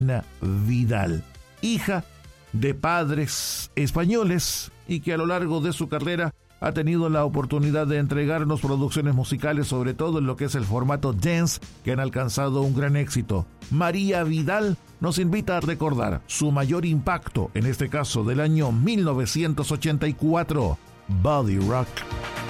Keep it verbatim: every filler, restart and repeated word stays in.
Vidal, hija de padres españoles y que a lo largo de su carrera ha tenido la oportunidad de entregarnos producciones musicales, sobre todo en lo que es el formato dance, que han alcanzado un gran éxito. María Vidal nos invita a recordar su mayor impacto, en este caso del año mil novecientos ochenta y cuatro, Body Rock.